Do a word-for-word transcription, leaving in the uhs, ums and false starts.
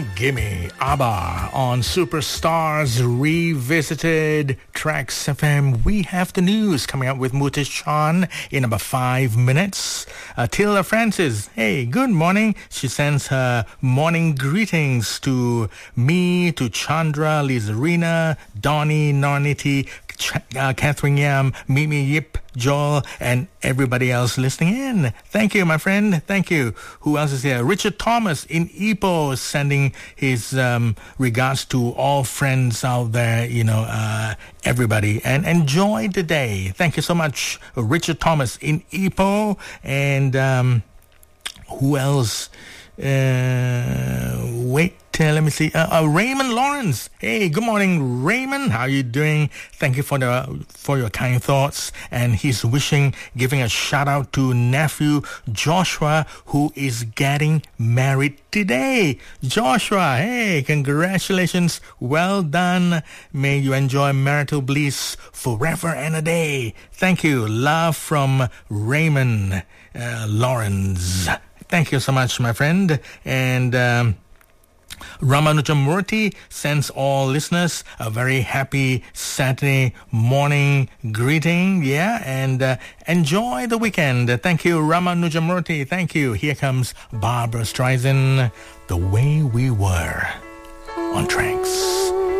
Gimme, Gimme, ABBA on Superstars Revisited Tracks F M. We have the news coming up with Mutish Chan in about five minutes. Uh, Tilda Francis, hey, good morning. She sends her morning greetings to me, to Chandra, Lizarina, Donnie, Narniti, Ch- uh, Catherine Yam, Mimi Yip, Joel, and everybody else listening in. Thank you, my friend. Thank you. Who else is here? Richard Thomas in Ipoh sending his um, regards to all friends out there, you know, uh, everybody. And enjoy the day. Thank you so much, Richard Thomas in Ipoh. And um, who else? Uh, wait. Uh, let me see. Uh, uh, Raymond Lawrence. Hey, good morning, Raymond. How are you doing? Thank you for the for your kind thoughts. And he's wishing, giving a shout out to nephew Joshua, who is getting married today. Joshua, hey, congratulations. Well done. May you enjoy marital bliss forever and a day. Thank you. Love from Raymond uh, Lawrence. Thank you so much, my friend. And um, Ramanujamurthy sends all listeners a very happy Saturday morning greeting. Yeah, and uh, enjoy the weekend. Thank you, Ramanujamurthy. Thank you. Here comes Barbra Streisand, The Way We Were on Tracks.